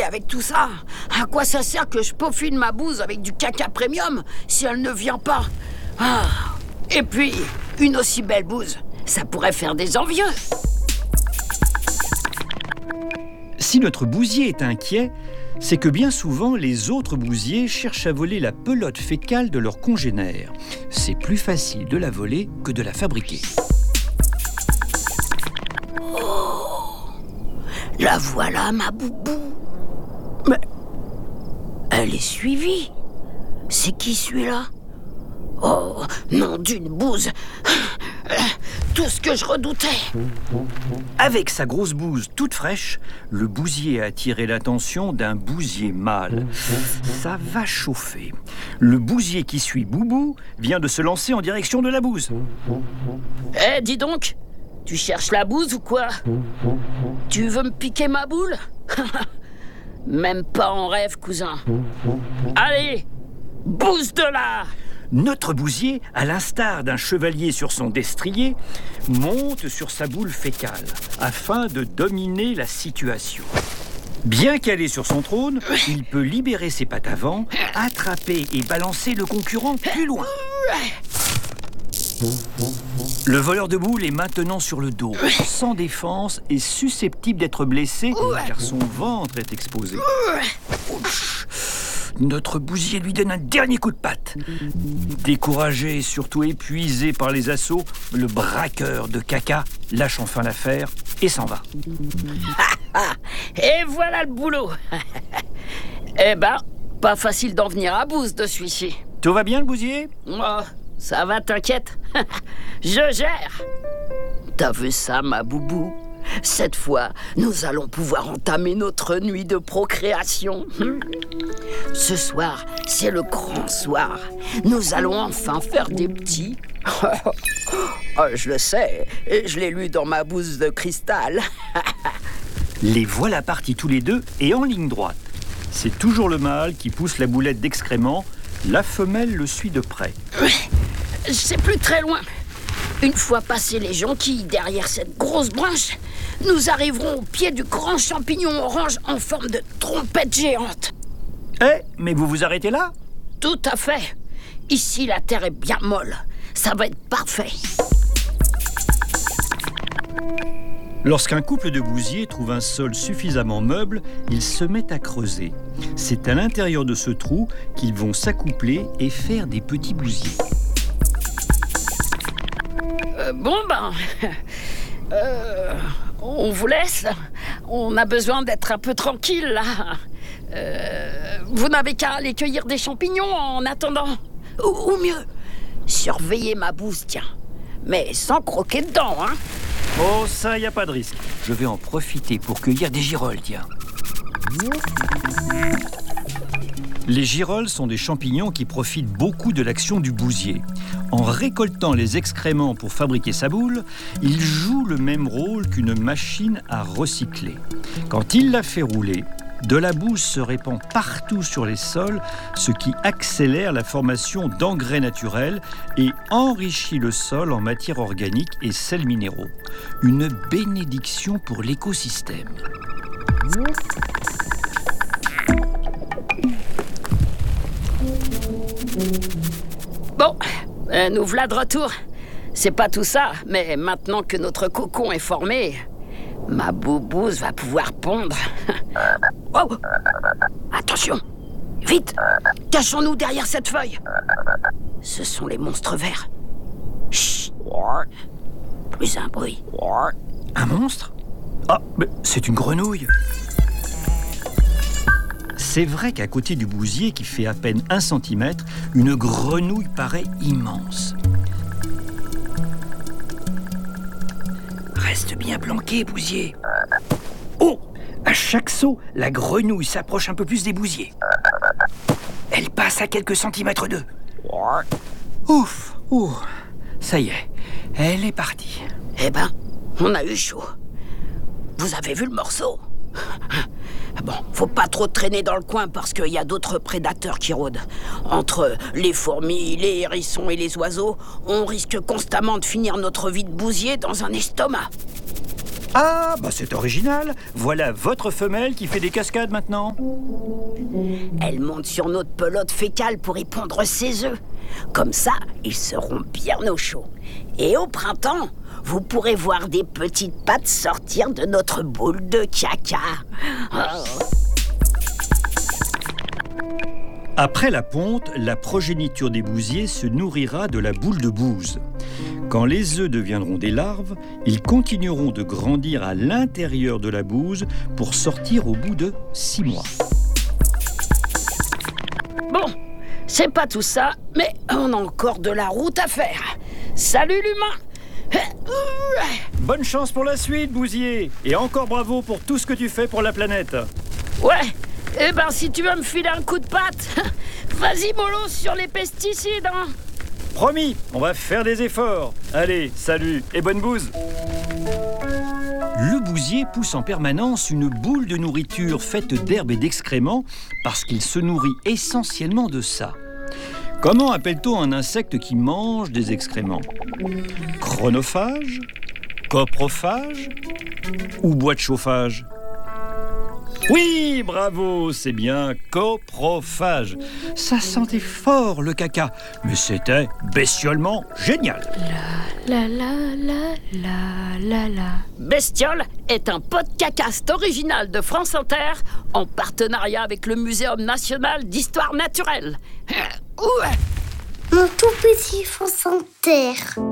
avec tout ça? À quoi ça sert que je peaufine ma bouse avec du caca premium si elle ne vient pas? Et puis, une aussi belle bouse, ça pourrait faire des envieux. Si notre bousier est inquiet, c'est que bien souvent, les autres bousiers cherchent à voler la pelote fécale de leurs congénères. C'est plus facile de la voler que de la fabriquer. La voilà, ma boubou. Mais elle est suivie. C'est qui celui-là? Oh, nom d'une bouse. Tout ce que je redoutais. Avec sa grosse bouse toute fraîche, le bousier a attiré l'attention d'un bousier mâle. Ça va chauffer. Le bousier qui suit Boubou vient de se lancer en direction de la bouse. Dis donc, tu cherches la bouse ou quoi? Tu veux me piquer ma boule? Même pas en rêve, cousin. Allez, bouse de là! Notre bousier, à l'instar d'un chevalier sur son destrier, monte sur sa boule fécale afin de dominer la situation. Bien calé sur son trône, il peut libérer ses pattes avant, attraper et balancer le concurrent plus loin. Le voleur de boules est maintenant sur le dos, sans défense et susceptible d'être blessé car son ventre est exposé. Notre bousier lui donne un dernier coup de patte. Découragé et surtout épuisé par les assauts, le braqueur de caca lâche enfin l'affaire et s'en va. Et voilà le boulot. Eh ben, pas facile d'en venir à bout de celui-ci. Tout va bien, le bousier? Oh, ça va, t'inquiète. Je gère. T'as vu ça, ma boubou? Cette fois, nous allons pouvoir entamer notre nuit de procréation. Ce soir, c'est le grand soir. Nous allons enfin faire des petits. Je le sais, et je l'ai lu dans ma bouse de cristal. Les voilà partis tous les deux et en ligne droite. C'est toujours le mâle qui pousse la boulette d'excréments. La femelle le suit de près. C'est plus très loin. Une fois passés les jonquilles derrière cette grosse branche, nous arriverons au pied du grand champignon orange en forme de trompette géante. Mais vous vous arrêtez là? Tout à fait. Ici, la terre est bien molle. Ça va être parfait. Lorsqu'un couple de bousiers trouve un sol suffisamment meuble, ils se mettent à creuser. C'est à l'intérieur de ce trou qu'ils vont s'accoupler et faire des petits bousiers. On vous laisse. On a besoin d'être un peu tranquille, là. Vous n'avez qu'à aller cueillir des champignons en attendant. Ou mieux, surveiller ma bouse, tiens. Mais sans croquer dedans, hein. Oh, ça, y a pas de risque. Je vais en profiter pour cueillir des girolles, tiens. Les girolles sont des champignons qui profitent beaucoup de l'action du bousier. En récoltant les excréments pour fabriquer sa boule, il joue le même rôle qu'une machine à recycler. Quand il la fait rouler, de la bouse se répand partout sur les sols, ce qui accélère la formation d'engrais naturels et enrichit le sol en matière organique et sels minéraux. Une bénédiction pour l'écosystème. Bon, nous voilà de retour. C'est pas tout ça, mais maintenant que notre cocon est formé, ma boubouse va pouvoir pondre. Oh, attention, vite, cachons-nous derrière cette feuille. Ce sont les monstres verts. Chut, plus un bruit. Un monstre? Ah, mais c'est une grenouille. C'est vrai qu'à côté du bousier, qui fait à peine 1 centimètre, une grenouille paraît immense. Reste bien planqué, bousier. Oh! À chaque saut, la grenouille s'approche un peu plus des bousiers. Elle passe à quelques centimètres d'eux. Ouf! Ça y est, elle est partie. Eh ben, on a eu chaud. Vous avez vu le morceau? Bon, faut pas trop traîner dans le coin parce qu'il y a d'autres prédateurs qui rôdent. Entre les fourmis, les hérissons et les oiseaux, on risque constamment de finir notre vie de bousier dans un estomac. Ah, bah c'est original. Voilà votre femelle qui fait des cascades maintenant. Elle monte sur notre pelote fécale pour y pondre ses œufs. Comme ça, ils seront bien au chaud. Et au printemps, vous pourrez voir des petites pattes sortir de notre boule de caca. Oh. Après la ponte, la progéniture des bousiers se nourrira de la boule de bouse. Quand les œufs deviendront des larves, ils continueront de grandir à l'intérieur de la bouse pour sortir au bout de 6 mois. Bon, c'est pas tout ça, mais on a encore de la route à faire. Salut l'humain! Bonne chance pour la suite, bousier. Et encore bravo pour tout ce que tu fais pour la planète. Ouais, eh ben si tu veux me filer un coup de patte, vas-y mollo sur les pesticides, hein. Promis, on va faire des efforts. Allez, salut et bonne bouse. Le bousier pousse en permanence une boule de nourriture faite d'herbes et d'excréments parce qu'il se nourrit essentiellement de ça. Comment appelle-t-on un insecte qui mange des excréments? Chronophage? Coprophage? Ou bois de chauffage? Oui, bravo, c'est bien coprophage. Ça sentait fort le caca, mais c'était bestiolement génial. La la la la la la. Bestiole est un podcast original de France Inter en partenariat avec le Muséum national d'histoire naturelle. Mon tout petit France Inter.